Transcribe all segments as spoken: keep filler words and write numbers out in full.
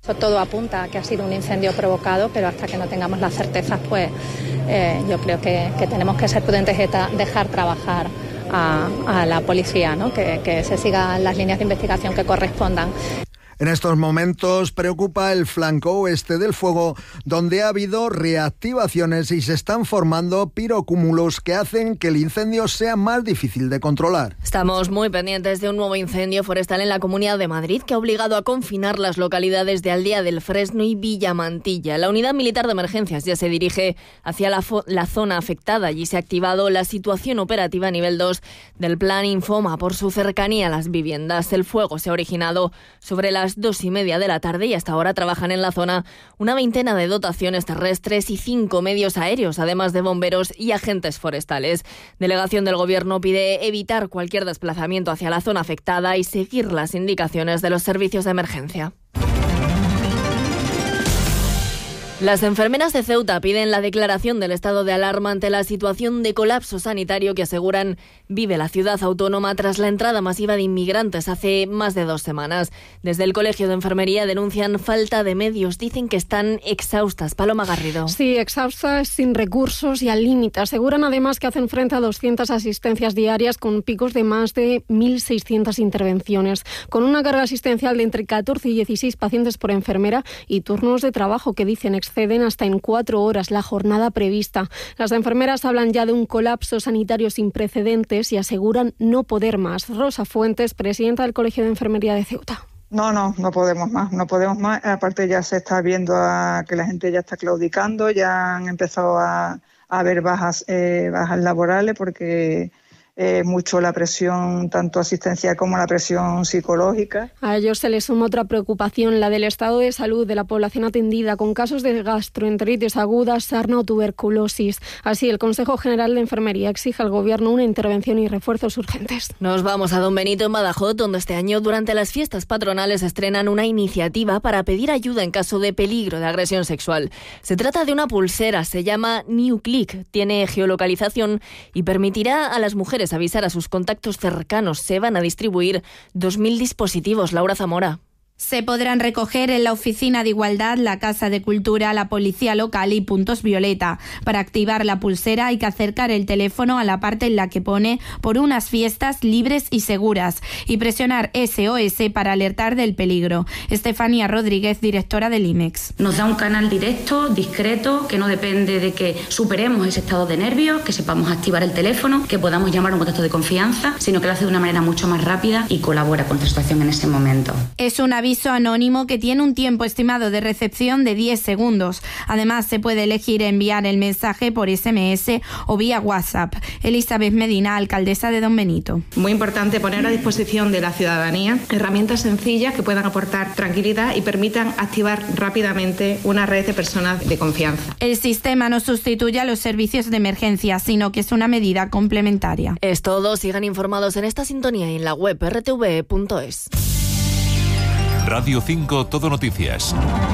Todo apunta a que ha sido un incendio provocado, pero hasta que no tengamos las certezas, pues eh, yo creo que, que tenemos que ser prudentes y dejar trabajar a, a la policía, ¿no? que, que se sigan las líneas de investigación que correspondan. En estos momentos preocupa el flanco oeste del fuego, donde ha habido reactivaciones y se están formando pirocúmulos que hacen que el incendio sea más difícil de controlar. Estamos muy pendientes de un nuevo incendio forestal en la Comunidad de Madrid que ha obligado a confinar las localidades de Aldea del Fresno y Villamantilla. La unidad militar de emergencias ya se dirige hacia la, la zona afectada. Allí se ha activado la situación operativa nivel dos del Plan Infoma por su cercanía a las viviendas. El fuego se ha originado sobre las dos y media de la tarde y hasta ahora trabajan en la zona una veintena de dotaciones terrestres y cinco medios aéreos, además de bomberos y agentes forestales. Delegación del Gobierno pide evitar cualquier desplazamiento hacia la zona afectada y seguir las indicaciones de los servicios de emergencia. Las enfermeras de Ceuta piden la declaración del estado de alarma ante la situación de colapso sanitario que aseguran vive la ciudad autónoma tras la entrada masiva de inmigrantes hace más de dos semanas. Desde el Colegio de Enfermería denuncian falta de medios. Dicen que están exhaustas. Paloma Garrido. Sí, exhaustas, sin recursos y al límite. Aseguran además que hacen frente a doscientas asistencias diarias con picos de más de mil seiscientas intervenciones, con una carga asistencial de entre catorce y dieciséis pacientes por enfermera y turnos de trabajo que dicen exceden hasta en cuatro horas la jornada prevista. Las enfermeras hablan ya de un colapso sanitario sin precedentes y aseguran no poder más. Rosa Fuentes, presidenta del Colegio de Enfermería de Ceuta. No, no, no podemos más, no podemos más. Aparte ya se está viendo a que la gente ya está claudicando, ya han empezado a, a haber bajas, eh, bajas laborales porque Eh, mucho la presión tanto asistencial como la presión psicológica. A ello se le suma otra preocupación, la del estado de salud de la población atendida con casos de gastroenteritis aguda, sarna o tuberculosis. Así, el Consejo General de Enfermería exige al Gobierno una intervención y refuerzos urgentes. Nos vamos a Don Benito, en Badajoz, donde este año, durante las fiestas patronales, estrenan una iniciativa para pedir ayuda en caso de peligro de agresión sexual. Se trata de una pulsera, se llama New Click, tiene geolocalización y permitirá a las mujeres avisar a sus contactos cercanos. Se van a distribuir dos mil dispositivos. Laura Zamora. Se podrán recoger en la Oficina de Igualdad, la Casa de Cultura, la Policía Local y Puntos Violeta. Para activar la pulsera hay que acercar el teléfono a la parte en la que pone por unas fiestas libres y seguras y presionar S O S para alertar del peligro. Estefanía Rodríguez, directora del I M E X. Nos da un canal directo, discreto, que no depende de que superemos ese estado de nervios, que sepamos activar el teléfono, que podamos llamar a un contacto de confianza, sino que lo hace de una manera mucho más rápida y colabora con la situación en ese momento. Es una aviso anónimo que tiene un tiempo estimado de recepción de diez segundos. Además, se puede elegir enviar el mensaje por S M S o vía WhatsApp. Elizabeth Medina, alcaldesa de Don Benito. Muy importante poner a disposición de la ciudadanía herramientas sencillas que puedan aportar tranquilidad y permitan activar rápidamente una red de personas de confianza. El sistema no sustituye a los servicios de emergencia, sino que es una medida complementaria. Es todo. Sigan informados en esta sintonía y en la web erre te ve punto es. Radio cinco Todo Noticias.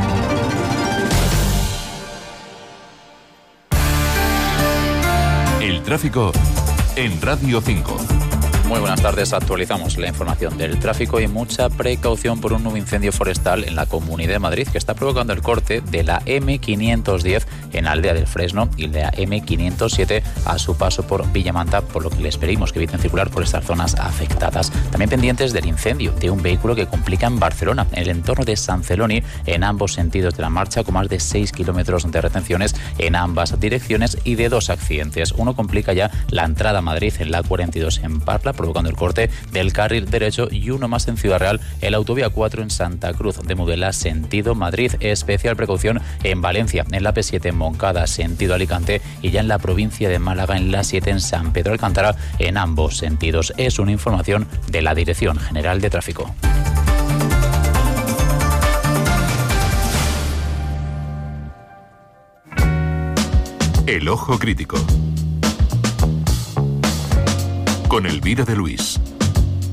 El tráfico en Radio cinco. Muy buenas tardes, actualizamos la información del tráfico y mucha precaución por un nuevo incendio forestal en la Comunidad de Madrid que está provocando el corte de la eme quinientos diez en Aldea del Fresno y la eme quinientos siete a su paso por Villamanta, por lo que les pedimos que eviten circular por estas zonas afectadas. También pendientes del incendio de un vehículo que complica en Barcelona, en el entorno de San Celoni, en ambos sentidos de la marcha, con más de seis kilómetros de retenciones en ambas direcciones y de dos accidentes. Uno complica ya la entrada a Madrid en la cuarenta y dos en Parla, provocando el corte del carril derecho, y uno más en Ciudad Real, en la autovía cuatro en Santa Cruz de Mudela, sentido Madrid. Especial precaución en Valencia, en la pe siete en Moncada, sentido Alicante, y ya en la provincia de Málaga, en la siete en San Pedro Alcántara, en ambos sentidos. Es una información de la Dirección General de Tráfico. El ojo crítico. Con Elvira de Luis.